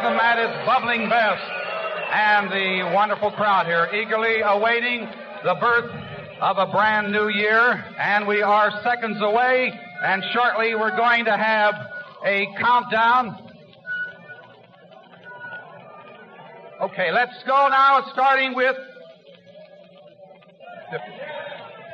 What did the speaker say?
blossom at its bubbling best. And the wonderful crowd here eagerly awaiting the birth of a brand new year. And we are seconds away, and shortly we're going to have a countdown. Okay, let's go now, starting with